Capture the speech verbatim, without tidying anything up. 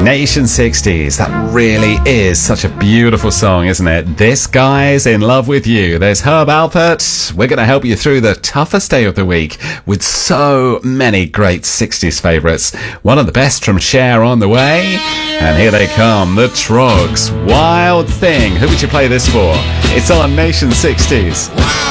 Nation sixties, that really is such a beautiful song, isn't it? This Guy's in Love with You. There's Herb Alpert. We're going to help you through the toughest day of the week with so many great sixties favourites. One of the best from Cher on the way. And here they come, the Troggs. Wild Thing. Who would you play this for? It's on Nation sixties.